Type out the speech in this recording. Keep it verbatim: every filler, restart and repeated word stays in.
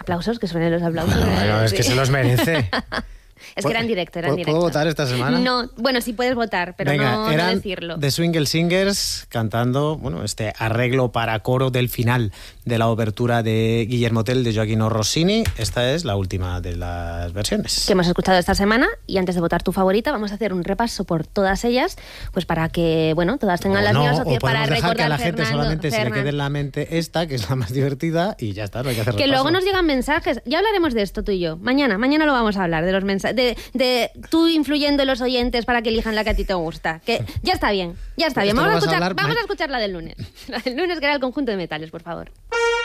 Aplausos, que suenen los aplausos. Bueno, bueno, es que se los merece. Es que era en directo, era en directo. ¿Puedo votar esta semana? No, bueno, sí puedes votar, pero Venga, no, no eran decirlo. The Swingle Singers cantando, bueno, este arreglo para coro del final de la obertura de Guillermo Tell de Gioachino Rossini. Esta es la última de las versiones Que hemos escuchado esta semana, y antes de votar tu favorita vamos a hacer un repaso por todas ellas, pues para que, bueno, todas tengan o las no, mismas o opciones para podemos dejar recordar que a la gente Fernando, solamente se le Fernando. quede en la mente esta, que es la más divertida, y ya está, no hay que hacer Que repaso. luego nos llegan mensajes. Ya hablaremos de esto tú y yo. Mañana, mañana lo vamos a hablar, de los mensajes, de, de tú influyendo en los oyentes para que elijan la que a ti te gusta. Que ya está bien, ya está bien. Esto Vamos, lo a vas a escuchar, hablar vamos ma- a escuchar la del lunes. La del lunes, que era el conjunto de metales, por favor.